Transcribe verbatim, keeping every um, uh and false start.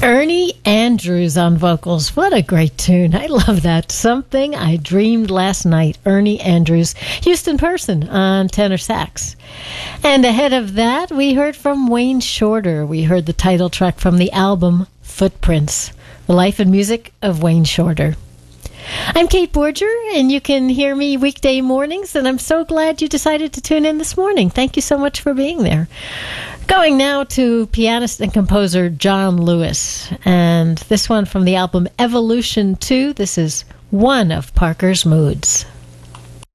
Ernie Andrews on vocals. What a great tune. I love that. Something I Dreamed Last Night. Ernie Andrews. Houston Person on tenor sax. And ahead of that, we heard from Wayne Shorter. We heard the title track from the album Footprints, the life and music of Wayne Shorter. I'm Kate Borger, and you can hear me weekday mornings, and I'm so glad you decided to tune in this morning. Thank you so much for being there. Going now to pianist and composer John Lewis, and this one from the album Evolution two. This is One of Parker's Moods.